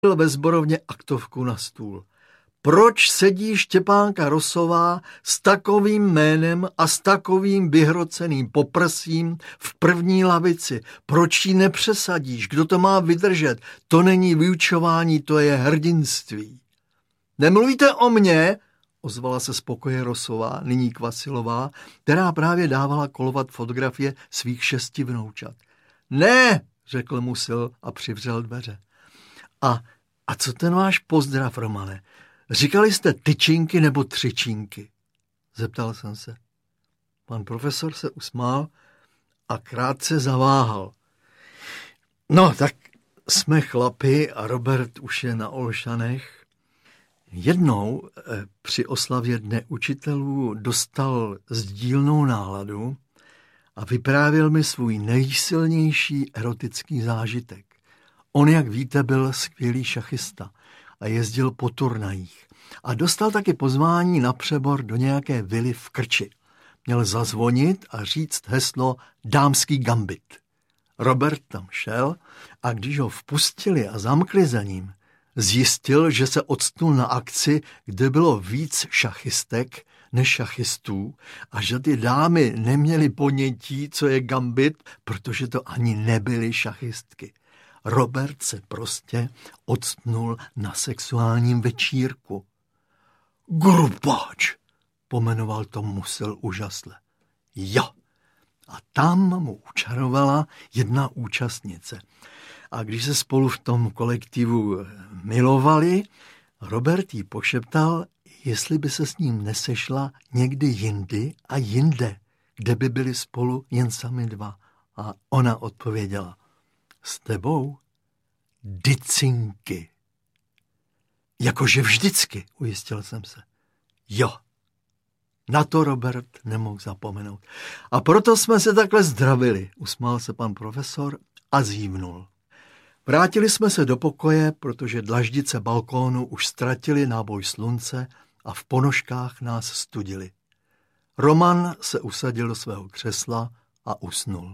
ve sborovně aktovku na stůl. Proč sedí Štěpánka Rosová s takovým jménem a s takovým vyhroceným poprsím v první lavici? Proč ji nepřesadíš? Kdo to má vydržet? To není vyučování, to je hrdinství. Nemluvíte o mně, ozvala se z pokoje Rosová, nyní Kvasilová, která právě dávala kolovat fotografie svých 6 vnoučat. Ne, řekl Musil a přivřel dveře. A co ten váš pozdrav, Romane? Říkali jste tyčinky nebo třičinky? Zeptal jsem se. Pan profesor se usmál a krátce zaváhal. No, tak jsme chlapi a Robert už je na Olšanech. Jednou při oslavě Dne učitelů dostal sdílnou náladu a vyprávěl mi svůj nejsilnější erotický zážitek. On, jak víte, byl skvělý šachista a jezdil po turnajích. A dostal taky pozvání na přebor do nějaké vily v Krči. Měl zazvonit a říct heslo dámský gambit. Robert tam šel a když ho vpustili a zamkli za ním, zjistil, že se octnul na akci, kde bylo víc šachistek než šachistů a že ty dámy neměly ponětí, co je gambit, protože to ani nebyly šachistky. Robert se prostě octnul na sexuálním večírku. Grupáč, pomenoval to Musil úžasle. Jo, a tam mu učarovala jedna účastnice. A když se spolu v tom kolektivu milovali, Robert jí pošeptal, jestli by se s ním nesešla někdy jindy a jinde, kde by byli spolu jen sami dva. A ona odpověděla, s tebou? Dycinky. Jakože vždycky, ujistil jsem se. Jo. Na to Robert nemohl zapomenout. A proto jsme se takhle zdravili, usmál se pan profesor a zívnul. Vrátili jsme se do pokoje, protože dlaždice balkónu už ztratili náboj slunce a v ponožkách nás studili. Roman se usadil do svého křesla a usnul.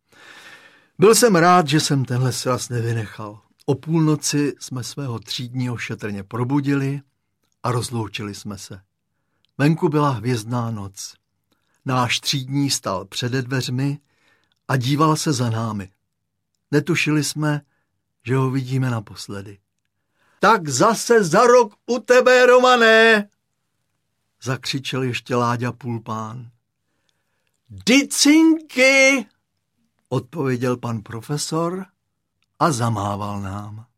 Byl jsem rád, že jsem tenhle sraz nevynechal. O půlnoci jsme svého třídního šetrně probudili a rozloučili jsme se. Venku byla hvězdná noc. Náš třídní stál přede dveřmi a díval se za námi. Netušili jsme, že ho vidíme naposledy. Tak zase za rok u tebe, Romané, zakřičel ještě Láďa Pulpán. Dycinky, odpověděl pan profesor a zamával nám.